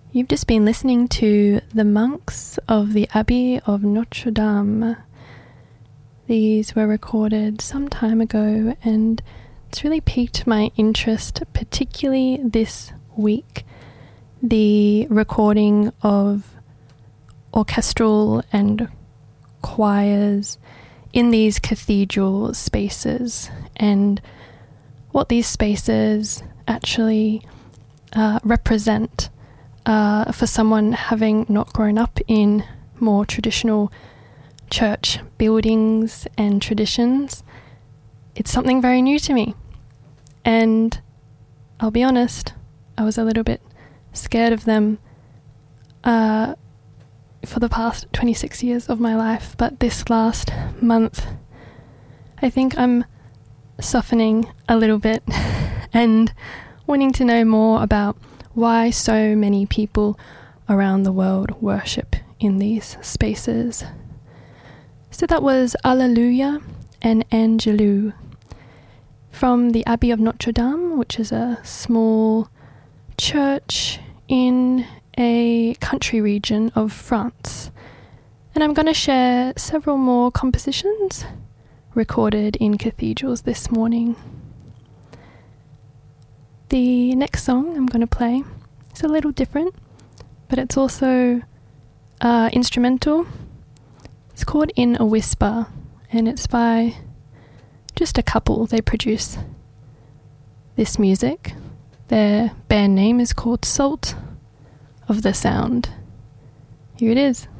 You've just been listening to The Monks of the Abbey of Notre Dame. These were recorded some time ago, and it's really piqued my interest, particularly this week, the recording of orchestral and choirs in these cathedral spaces, and what these spaces actually represent for someone having not grown up in more traditional church buildings and traditions. It's something very new to me, and I'll be honest, I was a little bit scared of them for the past 26 years of my life, but this last month I think I'm softening a little bit and wanting to know more about why so many people around the world worship in these spaces. So that was Alleluia and Angelou from the Abbey of Notre Dame, which is a small church in a country region of France. And I'm going to share several more compositions recorded in cathedrals this morning. The next song I'm going to play is a little different, but it's also instrumental. It's called In a Whisper, and it's by just a couple. They produce this music. Their band name is called Salt of the Sound. Here it is.